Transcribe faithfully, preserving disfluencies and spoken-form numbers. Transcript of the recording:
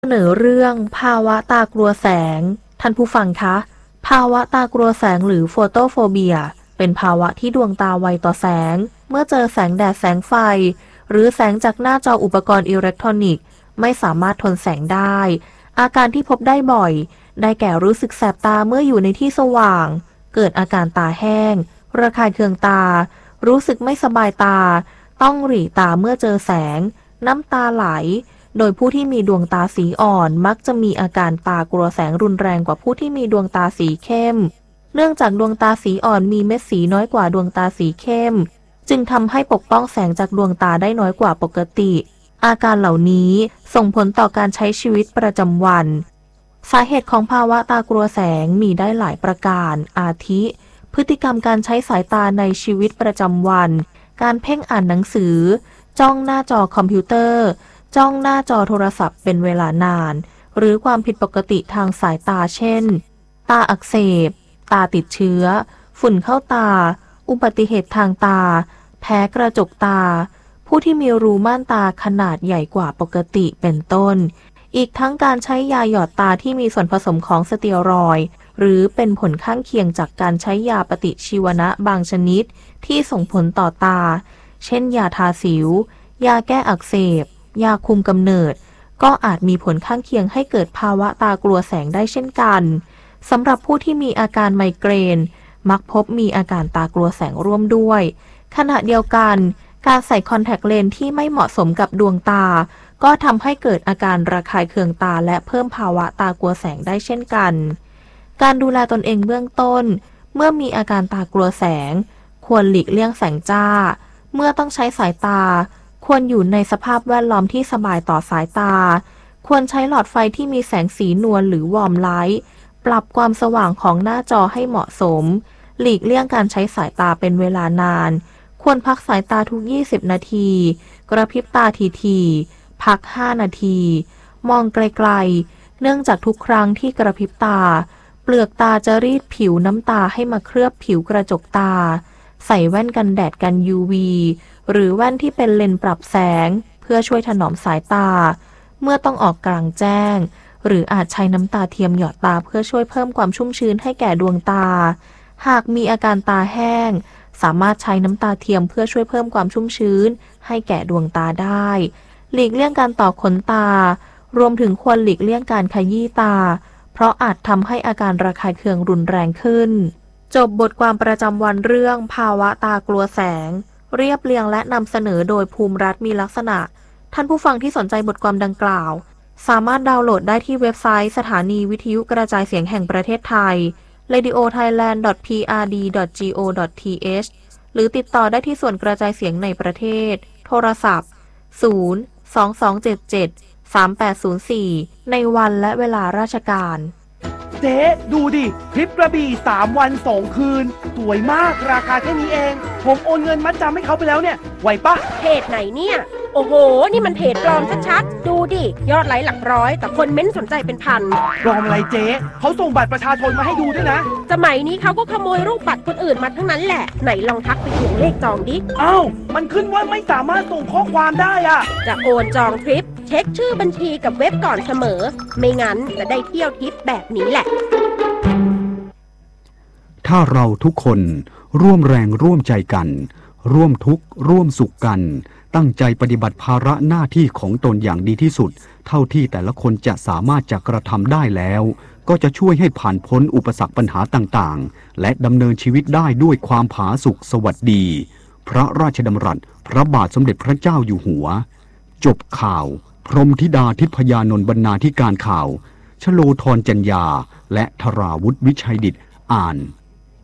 เสนอเรื่องภาวะตากลัวแสงท่านผู้ฟังคะภาวะตากลัวแสงหรือโฟโตโฟเบียเป็นภาวะที่ดวงตาไวต่อแสงเมื่อเจอแสงแดดแสงไฟหรือแสงจากหน้าจออุปกรณ์อิเล็กทรอนิกส์ไม่สามารถทนแสงได้อาการที่พบได้บ่อยได้แก่รู้สึกแสบตาเมื่ออยู่ในที่สว่างเกิดอาการตาแห้งระคายเคืองตารู้สึกไม่สบายตาต้องหรี่ตาเมื่อเจอแสงน้ำตาไหลโดยผู้ที่มีดวงตาสีอ่อนมักจะมีอาการตากลัวแสงรุนแรงกว่าผู้ที่มีดวงตาสีเข้มเนื่องจากดวงตาสีอ่อนมีเม็ดสีน้อยกว่าดวงตาสีเข้มจึงทำให้ปกป้องแสงจากดวงตาได้น้อยกว่าปกติอาการเหล่านี้ส่งผลต่อการใช้ชีวิตประจำวันสาเหตุของภาวะตากลัวแสงมีได้หลายประการอาทิพฤติกรรมการใช้สายตาในชีวิตประจำวันการเพ่งอ่านหนังสือจ้องหน้าจอคอมพิวเตอร์จ้องหน้าจอโทรศัพท์เป็นเวลานานหรือความผิดปกติทางสายตาเช่นตาอักเสบตาติดเชื้อฝุ่นเข้าตาอุบัติเหตุทางตาแพ้กระจกตาผู้ที่มีรูม่านตาขนาดใหญ่กว่าปกติเป็นต้นอีกทั้งการใช้ยาหยอดตาที่มีส่วนผสมของสเตียรอยด์หรือเป็นผลข้างเคียงจากการใช้ยาปฏิชีวนะบางชนิดที่ส่งผลต่อตาเช่นยาทาสิวยาแก้อักเสบยาคุมกำเนิดก็อาจมีผลข้างเคียงให้เกิดภาวะตากลัวแสงได้เช่นกันสำหรับผู้ที่มีอาการไมเกรนมักพบมีอาการตากลัวแสงร่วมด้วยขณะเดียวกันการใส่คอนแทคเลนส์ที่ไม่เหมาะสมกับดวงตาก็ทำให้เกิดอาการระคายเคืองตาและเพิ่มภาวะตากลัวแสงได้เช่นกันการดูแลตนเองเบื้องต้นเมื่อมีอาการตากลัวแสงควรหลีกเลี่ยงแสงจ้าเมื่อต้องใช้สายตาควรอยู่ในสภาพแวดล้อมที่สบายต่อสายตาควรใช้หลอดไฟที่มีแสงสีนวลหรือวอร์มไลท์ปรับความสว่างของหน้าจอให้เหมาะสมหลีกเลี่ยงการใช้สายตาเป็นเวลานานควรพักสายตาทุกยี่สิบนาทีกระพริบตาทีๆพักห้านาทีมองไกลๆเนื่องจากทุกครั้งที่กระพริบตาเปลือกตาจะรีดผิวน้ำตาให้มาเคลือบผิวกระจกตาใส่แว่นกันแดดกัน ยู วี หรือแว่นที่เป็นเลนส์ปรับแสงเพื่อช่วยถนอมสายตาเมื่อต้องออกกลางแจ้งหรืออาจใช้น้ำตาเทียมหยอดตาเพื่อช่วยเพิ่มความชุ่มชื้นให้แก่ดวงตาหากมีอาการตาแห้งสามารถใช้น้ำตาเทียมเพื่อช่วยเพิ่มความชุ่มชื้นให้แก่ดวงตาได้หลีกเลี่ยงการต่อขนตารวมถึงควรหลีกเลี่ยงการขยี้ตาเพราะอาจทำให้อาการระคายเคืองรุนแรงขึ้นจบบทความประจำวันเรื่องภาวะตากลัวแสงเรียบเรียงและนำเสนอโดยภูมิรัฐมีลักษณะท่านผู้ฟังที่สนใจบทความดังกล่าวสามารถดาวน์โหลดได้ที่เว็บไซต์สถานีวิทยุกระจายเสียงแห่งประเทศไทย เรดิโอไทยแลนด์ ดอท พี อาร์ ดี ดอท จี โอ ดอท ที เอช หรือติดต่อได้ที่ส่วนกระจายเสียงในประเทศโทรศัพท์ศูนย์ สอง สอง เจ็ด เจ็ด สาม แปด ศูนย์ สี่ในวันและเวลาราชการเจ๊ดูดิทริปกระบี่สามวันสองคืนสวยมากราคาแค่นี้เองผมโอนเงินมัดจำให้เขาไปแล้วเนี่ยไหวปะเพจไหนเนี่ยโอ้โหนี่มันเพจปลอมชัดๆดูดิยอดไลค์หลักร้อยแต่คนเม้นสนใจเป็นพันปลอมอะไรเจ๊เขาส่งบัตรประชาชนมาให้ดูด้วยนะสมัยนี้เขาก็ขโมยรูปบัตรคนอื่นมาทั้งนั้นแหละไหนลองทักไปถึงเลขจองดิอ้าวมันขึ้นว่าไม่สามารถส่งข้อความได้อะจะโอนจองทริปเช็คชื่อบัญชีกับเว็บก่อนเสมอไม่งั้นจะได้เที่ยวทริปแบบนี้แหละถ้าเราทุกคนร่วมแรงร่วมใจกันร่วมทุกข์ร่วมสุขกันตั้งใจปฏิบัติภาระหน้าที่ของตนอย่างดีที่สุดเท่าที่แต่ละคนจะสามารถจะกระทำได้แล้วก็จะช่วยให้ผ่านพ้นอุปสรรคปัญหาต่างๆและดำเนินชีวิตได้ด้วยความผาสุกสวัสดีพระราชดำรัสพระบาทสมเด็จพระเจ้าอยู่หัวจบข่าวพรหมธิดาทิพยานนท์บรรณาธิการข่าวชโลธรจัญญาและธราวุฒิวิชัยดิษฐ์อ่าน